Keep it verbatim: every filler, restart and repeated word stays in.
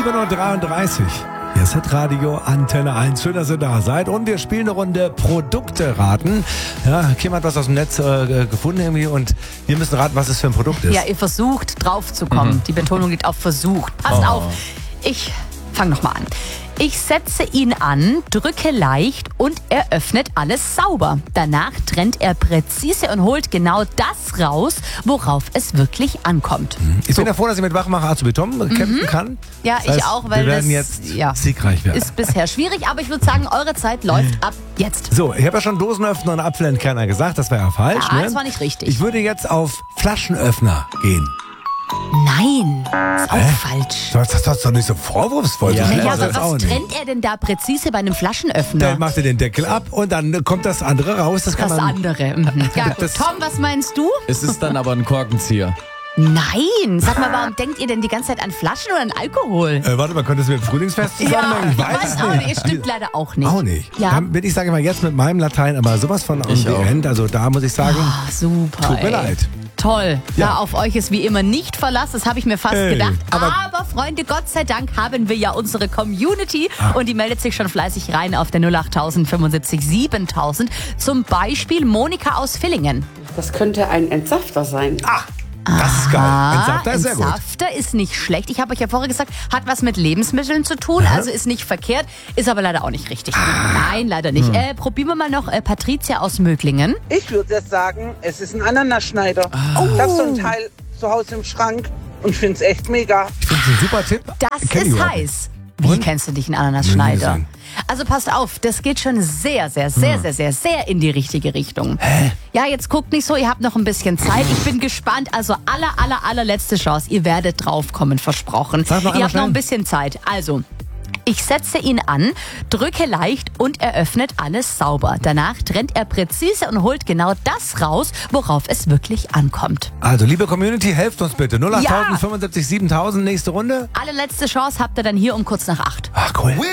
sieben Uhr dreiunddreißig. Hier ist Radio Antenne eins. Schön, dass ihr da seid. Und wir spielen eine Runde Produkte raten. Ja, Kim hat was aus dem Netz äh, gefunden irgendwie und wir müssen raten, was es für ein Produkt ist. Ja, ihr versucht drauf zu kommen. Mhm. Die Betonung liegt auf versucht. Passt Oh. auf. Ich fange nochmal an. Ich setze ihn an, drücke leicht und er öffnet alles sauber. Danach trennt er präzise und holt genau das raus, worauf es wirklich ankommt. Ich bin ja froh, dass ich mit Wachmacher A zu Beton kämpfen kann. Ja, Das heißt, ich auch, weil wir werden das jetzt ja, siegreich werden. ist bisher schwierig, aber ich würde sagen, eure Zeit läuft ab jetzt. So, ich habe ja schon Dosenöffner und Apfelentkerner gesagt, das war ja falsch. Ja, ne? das war nicht richtig. Ich würde jetzt auf Flaschenöffner gehen. Nein, ist auch Hä? falsch. Das ist das doch nicht so vorwurfsvoll. Ja, so Naja, schlimm ist aber das auch was nicht. trennt er denn da präzise bei einem Flaschenöffner? Dann macht er den Deckel ab und dann kommt das andere raus. Das kann Das man. andere. Mhm. Ja, gut. Das- Tom, was meinst du? Es ist dann aber ein Korkenzieher. Nein. Sag mal, warum denkt ihr denn die ganze Zeit an Flaschen oder an Alkohol? Äh, warte mal, könnte es mit dem Frühlingsfest zusammenhängen? Ich weiß es auch nicht. nicht. Stimmt leider auch nicht. Auch nicht. Ja. Dann bin ich, sage mal, jetzt mit meinem Latein aber sowas von Ich on the auch. end. Also da muss ich sagen, Ah, super. tut mir ey. leid. Toll. Ja. Ja, auf euch ist wie immer nicht Verlass, das habe ich mir fast Ey, gedacht. aber- Aber, Freunde, Gott sei Dank haben wir ja unsere Community Ah. und die meldet sich schon fleißig rein auf der null acht fünfundsiebzig siebentausend. Zum Beispiel Monika aus Villingen. Das könnte ein Entsafter sein. Ah, das ist geil. Entsafter ist sehr gut. Entsafter ist nicht schlecht. Ich habe euch ja vorher gesagt, hat was mit Lebensmitteln zu tun, also ist nicht verkehrt, ist aber leider auch nicht richtig. Ah. Nein, leider Hm. nicht. Äh, probieren wir mal noch äh, Patricia aus Möglingen. Ich würde jetzt sagen, es ist ein Ananasschneider. Ich habe so ein Teil zu Hause im Schrank und finde es echt mega. Ich finde es ein super Tipp. Das Kenn ich ist überhaupt nicht. heiß. Wie Und? kennst du dich in Nie Ananasschneider? gesehen. Also passt auf, das geht schon sehr, sehr, sehr, Hm. sehr, sehr, sehr in die richtige Richtung. Hä? Ja, jetzt guckt nicht so, ihr habt noch ein bisschen Zeit. Ich bin gespannt. Also aller, aller, allerletzte Chance. Ihr werdet draufkommen, versprochen. Sag noch ihr einmal habt noch schnell. ein bisschen Zeit. Also, ich setze ihn an, drücke leicht und er öffnet alles sauber. Danach trennt er präzise und holt genau das raus, worauf es wirklich ankommt. Also, liebe Community, helft uns bitte. null acht Ja. fünfundsiebzig siebentausend, nächste Runde. Allerletzte Chance habt ihr dann hier um kurz nach acht. Ach, cool.